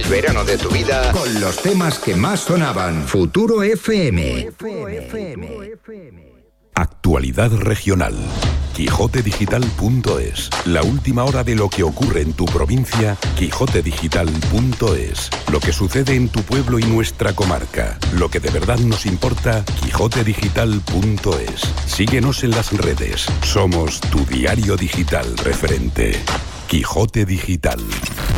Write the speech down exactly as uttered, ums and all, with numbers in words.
verano de tu vida con los temas que más sonaban. Futuro F M. Actualidad regional. Quijote Digital punto es. La última hora de lo que ocurre en tu provincia. Quijote Digital punto es. Lo que sucede en tu pueblo y nuestra comarca. Lo que de verdad nos importa. Quijote Digital punto es. Síguenos en las redes. Somos tu diario digital referente. Quijote Digital.